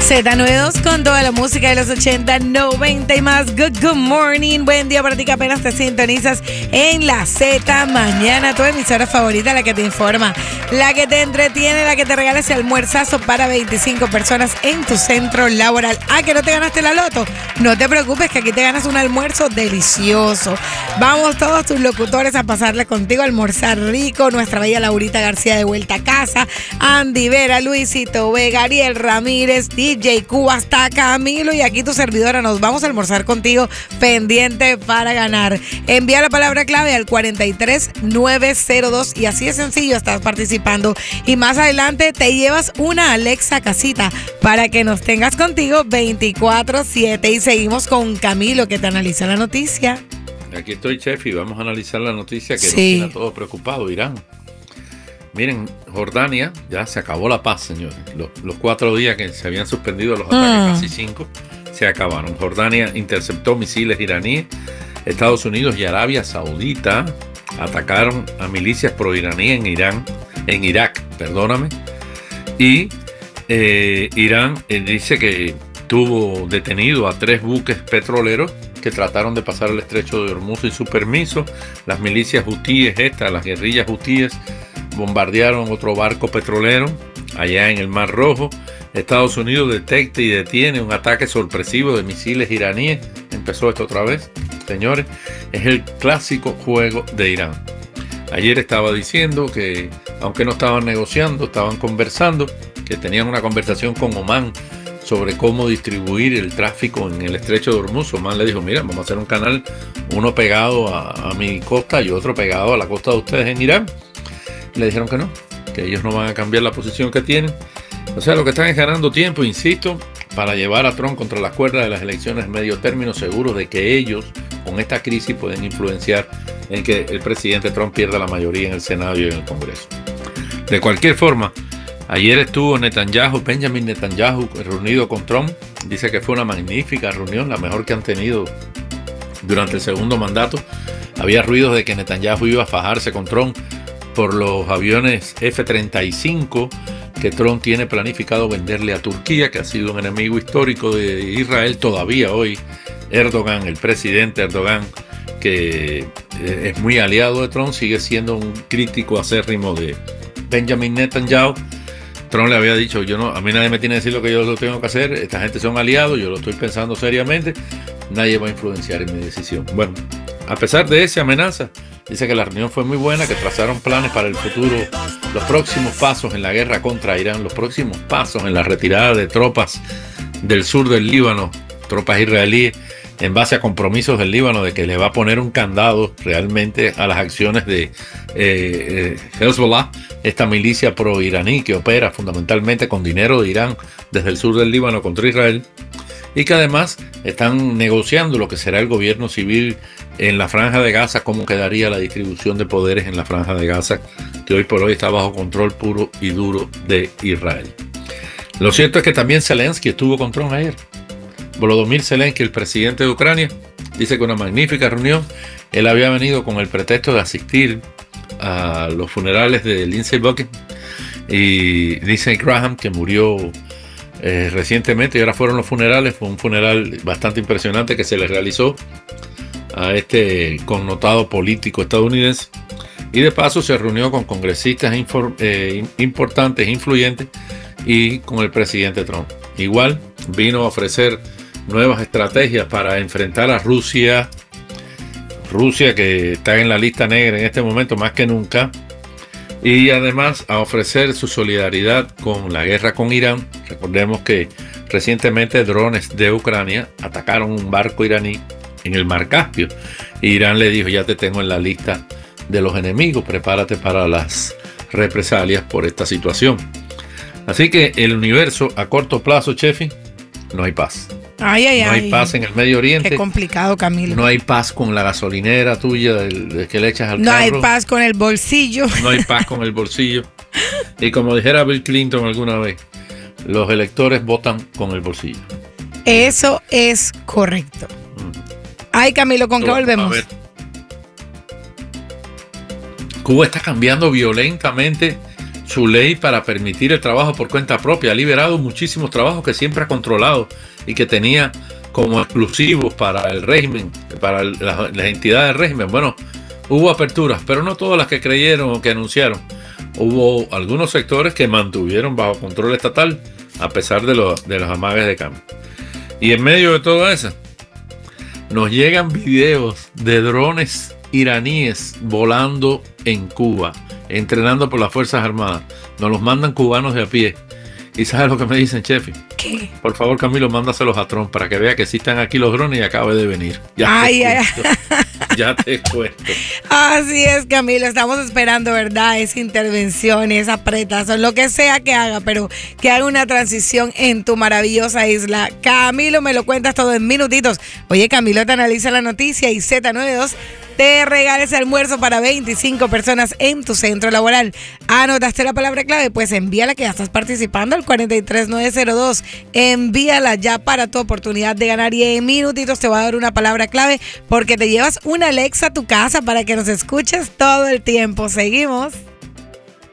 Z92 con toda la música de los 80, 90 y más. Good morning. Buen día para ti que apenas te sintonizas en la Z Mañana, tu emisora favorita, la que te informa, la que te entretiene, la que te regala ese almuerzazo para 25 personas en tu centro laboral. Ah, ¿que no te ganaste la loto? No te preocupes, que aquí te ganas un almuerzo delicioso. Vamos todos tus locutores a pasarle contigo a almorzar rico. Nuestra bella Laurita García de vuelta a casa, Andy Vera, Luisito Vega, Ariel Ramírez, DJ Cuba, hasta Camilo, y aquí tu servidora. Nos vamos a almorzar contigo, pendiente para ganar. Envía la palabra clave al 43902 y así de sencillo estás participando. Y más adelante te llevas una Alexa casita para que nos tengas contigo 24/7. Y seguimos con Camilo, que te analiza la noticia. Aquí estoy, chef, y vamos a analizar la noticia que nos tiene a todos preocupados, Irán. Miren, Jordania, ya se acabó la paz, señores. Los 4 días que se habían suspendido los ataques, casi 5, se acabaron. Jordania interceptó misiles iraníes. Estados Unidos y Arabia Saudita atacaron a milicias proiraníes en Irak, Y Irán dice que tuvo detenido a 3 buques petroleros que trataron de pasar el estrecho de Hormuz sin su permiso. Las milicias hutíes las guerrillas hutíes, bombardearon otro barco petrolero allá en el Mar Rojo. Estados Unidos detecta y detiene un ataque sorpresivo de misiles iraníes. Empezó esto otra vez, señores. Es el clásico juego de Irán. Ayer estaba diciendo que, aunque no estaban negociando, estaban conversando, que tenían una conversación con Omán sobre cómo distribuir el tráfico en el estrecho de Hormuz. Omán le dijo, mira, vamos a hacer un canal, uno pegado a mi costa y otro pegado a la costa de ustedes en Irán. Le dijeron que no, que ellos no van a cambiar la posición que tienen. O sea, lo que están es ganando tiempo, insisto, para llevar a Trump contra las cuerdas de las elecciones de medio término, seguros de que ellos, con esta crisis, pueden influenciar en que el presidente Trump pierda la mayoría en el Senado y en el Congreso. De cualquier forma, ayer estuvo Benjamin Netanyahu, reunido con Trump. Dice que fue una magnífica reunión, la mejor que han tenido durante el segundo mandato. Había ruidos de que Netanyahu iba a fajarse con Trump por los aviones F-35 que Trump tiene planificado venderle a Turquía, que ha sido un enemigo histórico de Israel. Todavía hoy Erdogan, el presidente Erdogan, que es muy aliado de Trump, sigue siendo un crítico acérrimo de Benjamin Netanyahu. Trump le había dicho, a mí nadie me tiene que decir lo que yo lo tengo que hacer, esta gente son aliados, yo lo estoy pensando seriamente, nadie va a influenciar en mi decisión. Bueno, a pesar de esa amenaza, dice que la reunión fue muy buena, que trazaron planes para el futuro, los próximos pasos en la guerra contra Irán, los próximos pasos en la retirada de tropas del sur del Líbano, tropas israelíes, en base a compromisos del Líbano de que le va a poner un candado realmente a las acciones de Hezbollah, esta milicia pro-iraní que opera fundamentalmente con dinero de Irán desde el sur del Líbano contra Israel, y que además están negociando lo que será el gobierno civil en la Franja de Gaza, cómo quedaría la distribución de poderes en la Franja de Gaza, que hoy por hoy está bajo control puro y duro de Israel. Lo cierto es que también Zelensky estuvo con Trump ayer. Volodymyr Zelensky, el presidente de Ucrania, dice que una magnífica reunión. Él había venido con el pretexto de asistir a los funerales de Lindsey Buckingham y Lindsey Graham, que murió recientemente, y ahora fueron los funerales. Fue un funeral bastante impresionante que se le realizó a este connotado político estadounidense, y de paso se reunió con congresistas importantes, influyentes, y con el presidente Trump. Igual vino a ofrecer nuevas estrategias para enfrentar a Rusia, que está en la lista negra en este momento más que nunca, y además a ofrecer su solidaridad con la guerra con Irán. Recordemos que recientemente drones de Ucrania atacaron un barco iraní en el Mar Caspio, y Irán le dijo, ya te tengo en la lista de los enemigos, prepárate para las represalias por esta situación. Así que el universo a corto plazo, Chefi, no hay paz. No hay paz en el Medio Oriente. Qué complicado, Camilo. No hay paz con la gasolinera tuya de que le echas al carro. No hay paz con el bolsillo. No hay paz con el bolsillo. Y como dijera Bill Clinton alguna vez, los electores votan con el bolsillo. Eso es correcto. Ay, Camilo, ¿con qué volvemos? A ver. Cuba está cambiando violentamente su ley para permitir el trabajo por cuenta propia. Ha liberado muchísimos trabajos que siempre ha controlado y que tenía como exclusivos para el régimen, para las entidades del régimen. Bueno, hubo aperturas, pero no todas las que creyeron o que anunciaron. Hubo algunos sectores que mantuvieron bajo control estatal a pesar de los amagues de cambio. Y en medio de todo eso, nos llegan videos de drones iraníes volando en Cuba, entrenando por las Fuerzas Armadas. Nos los mandan cubanos de a pie. ¿Y sabes lo que me dicen, Chefi? ¿Qué? Por favor, Camilo, mándaselos a Trump para que vea que sí están aquí los drones y acabe de venir. Ya te cuento. Así es, Camilo. Estamos esperando, ¿verdad? Esa intervención, esa apretación, lo que sea que haga, pero que haga una transición en tu maravillosa isla. Camilo, me lo cuentas todo en minutitos. Oye, Camilo te analiza la noticia y Z92 te regales almuerzo para 25 personas en tu centro laboral. ¿Anotaste la palabra clave? Pues envíala, que ya estás participando al 43902. Envíala ya para tu oportunidad de ganar y en minutitos te voy a dar una palabra clave porque te llevas una Alexa a tu casa para que nos escuches todo el tiempo. Seguimos.